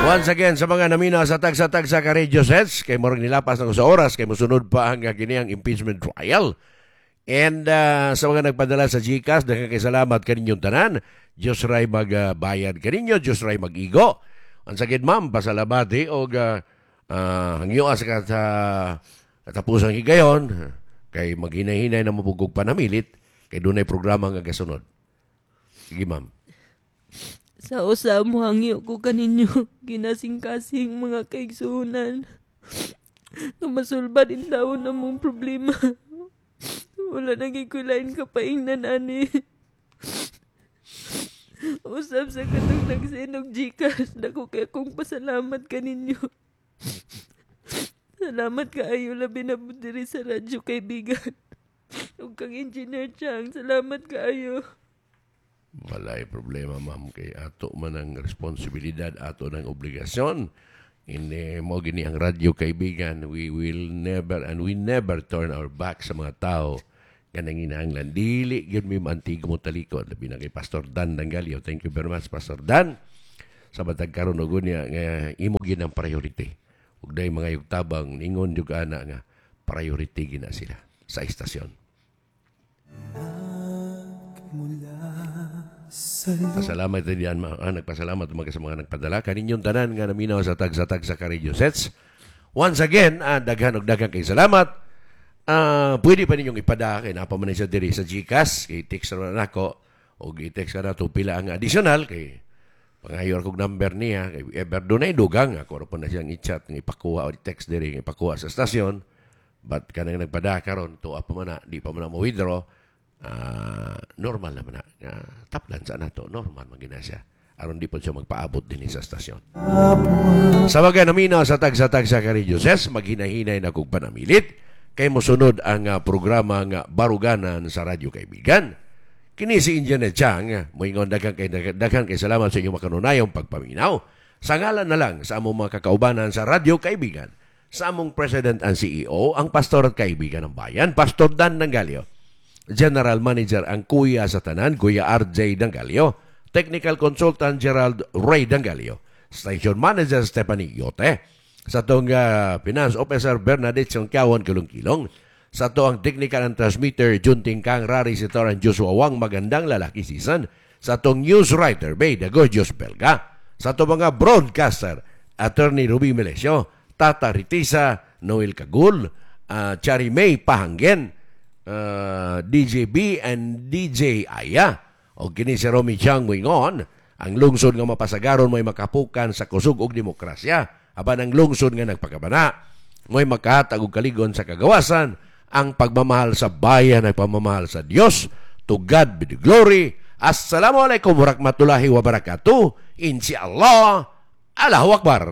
Once again, sa mga namina sa tag-sa ka radio sets, kay morang nilapas na sa oras, kay musunod pa ang kiniang impeachment trial. And sa mga nagpadala sa GCash, nagkakasalamat kaninyong tanan. Diyos ray magbayad kaninyo, Diyos ray mag-igo. Once again, ma'am, pasalamati o hangyo sa katapusang higayon, kay maghinay-hinay na mapugog panamilit, kay dunay programa nga kasunod. Sige, ma'am. Sa usa mo hangyo ko kaninyo, ginasing-kasing mga kaigsunan. Masulba din daw na mong problema. Wala nagikulain ka pa ingnan, ani. Usap sa katong nagsinog Gcash, dako kaya kong pasalamat kaninyo. Salamat kaayo labi na diri sa radyo, kaibigan. Ug kang Engineer Chang, salamat kaayo. Walay problema, ma'am, kay ato man ang responsibilidad, ato ng obligasyon. Hindi mo gini ang radyo, kaibigan. We never turn our back sa mga tao. Kanang inaanglan. Dili, yun may mantigo mo talikod. Labi na kay Pastor Dan Dangalio. Thank you very much, Pastor Dan. Sa batag karon og niya nga imo gid ang priority. Ug day mga yugtabang ningon jud ana nga priority gina sila sa istasyon. Pasalamat din yan, nagpasalamat mga sa mga nagpadala. Kaninyong tanan nga naminaw sa tag-sa ka radio sets. Once again, daghan kay salamat. Pwede pa ninyong ipada kay napaman sa diri sa GCash. Kay text na nako o i-text ka na ito pila ang additional kay pangayor kong number niya. Kay ever doon ay dugang. Ako pa na siyang i-chat, ipakuha o i-text diri, ipakuha sa stasyon. But kanang nagpada karon to pa man na, di pa man na mo-withdraw. Normal naman na. Taplan sa nato, normal magina siya. Aron di po siya magpaabot din sa stasyon. Sa mga namina sa tag-sa ka radio ses, maghinahinay na kong panamilit. Kay mosunod ang programa nga Baruganan sa Radyo Kaibigan. Kini si Engineer Chang, moingon daghang kay salamat sa inyong makanunayong pagpaminaw. Sa ngalan na lang sa among mga kakaubanan sa Radyo Kaibigan, sa among President and CEO, ang Pastor at Kaibigan ng Bayan, Pastor Dan Dangalio. General Manager ang Kuya sa Tanan, Kuya RJ Dangalio. Technical Consultant Gerald Ray Dangalio. Station Manager Stephanie Yote. Sa itong Finance Officer Bernadette Sangkiawan Kilong-Kilong. Sa ito ang Technical and Transmitter Junting Kang Rari Sitoran Joshua Wang Magandang Lalaki Season. Sa itong News Writer Bay de Gorgeous Belga. Sa ito mga Broadcaster Attorney Ruby Melesio, Tata Ritisa, Noel Kagul, Chari May Pahanggen, DJ B and DJ Aya. O kini si Romy Chang Wingon, ang lungsod nga mapasagaron mo'y makapukan sa kusog og demokrasya. Aban ang lungsod nga nagpakabana, mo'y makahatag og kaligon sa kagawasan, ang pagmamahal sa bayan ay pamamahal sa Dios. To God be the glory. Assalamualaikum warahmatullahi wabarakatuh. Insya Allah. Allahu Akbar.